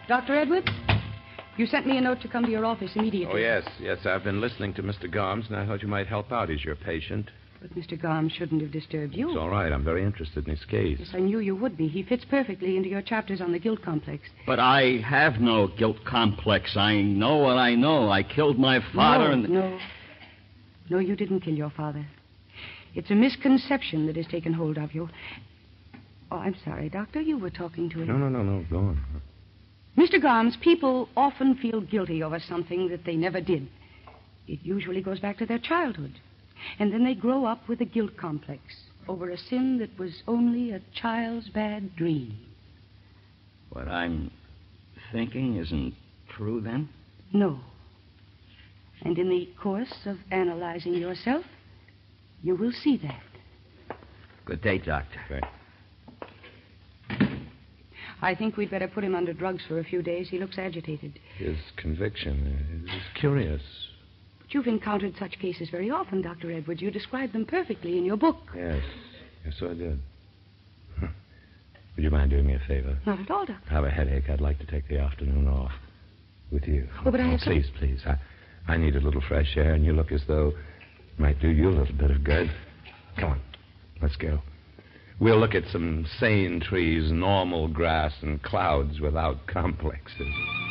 Dr. Edwards? You sent me a note to come to your office immediately. Oh, yes. Yes, I've been listening to Mr. Gomes, and I thought you might help out. He's your patient. But Mr. Gomes shouldn't have disturbed you. It's all right. I'm very interested in his case. Yes, I knew you would be. He fits perfectly into your chapters on the guilt complex. But I have no guilt complex. I know what I know. I killed my father No, you didn't kill your father. It's a misconception that has taken hold of you. Oh, I'm sorry, Doctor. You were talking to him. No. Go on. Mr. Gomes, people often feel guilty over something that they never did. It usually goes back to their childhood. And then they grow up with a guilt complex over a sin that was only a child's bad dream. What I'm thinking isn't true, then? No. And in the course of analyzing yourself, you will see that. Good day, Doctor. Right. I think we'd better put him under drugs for a few days. He looks agitated. His conviction is curious. But you've encountered such cases very often, Dr. Edwards. You described them perfectly in your book. Yes, so I did. Would you mind doing me a favor? Not at all, Doctor. I have a headache. I'd like to take the afternoon off with you. Oh, but I have Please. I need a little fresh air, and you look as though it might do you a little bit of good. Come on, let's go. We'll look at some sane trees, normal grass, and clouds without complexes.